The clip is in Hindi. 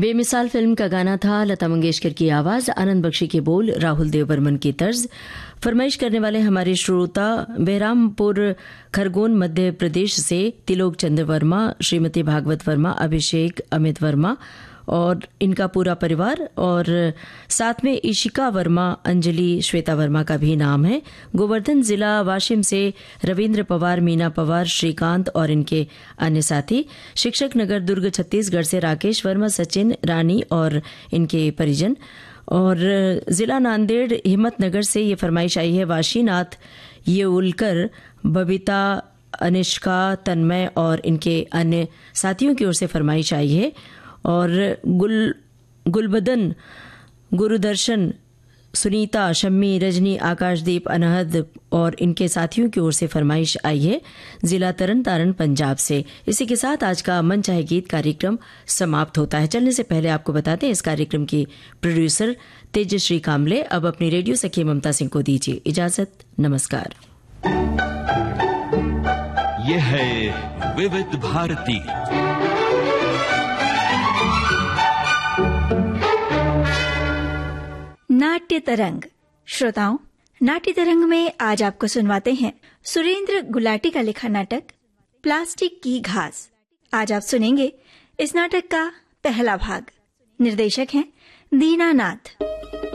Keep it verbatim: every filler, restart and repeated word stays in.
बेमिसाल फिल्म का गाना था, लता मंगेशकर की आवाज, आनंद बख्शी के बोल, राहुल देव बर्मन की तर्ज। फरमाइश करने वाले हमारे श्रोता बहरामपुर खरगोन मध्य प्रदेश से तिलोक चंद्र वर्मा, श्रीमती भागवत वर्मा, अभिषेक अमित वर्मा और इनका पूरा परिवार, और साथ में इशिका वर्मा, अंजलि, श्वेता वर्मा का भी नाम है। गोवर्धन जिला वाशिम से रविंद्र पवार, मीना पवार, श्रीकांत और इनके अन्य साथी। शिक्षक नगर दुर्ग छत्तीसगढ़ से राकेश वर्मा, सचिन, रानी और इनके परिजन। और जिला नांदेड़ हिम्मतनगर से ये फरमाइश आई है वाशीनाथ ये उलकर, बबीता, अनिष्का, तन्मय और इनके अन्य साथियों की ओर से फरमाइश आई है। और गुल गुलबदन, गुरुदर्शन, सुनीता, शम्मी, रजनी, आकाशदीप, अनहद और इनके साथियों की ओर से फरमाइश आई है जिला तरन तारण पंजाब से। इसी के साथ आज का मन चाहे गीत कार्यक्रम समाप्त होता है। चलने से पहले आपको बताते हैं इस कार्यक्रम की प्रोड्यूसर तेजश्री कामले अब अपनी रेडियो सखी ममता सिंह को दीजिए इजाजत। नमस्कार। ये है विविध भारती नाट्य तरंग। श्रोताओं, नाट्य तरंग में आज आपको सुनवाते हैं सुरेंद्र गुलाटी का लिखा नाटक प्लास्टिक की घास। आज आप सुनेंगे इस नाटक का पहला भाग। निर्देशक हैं दीनानाथ।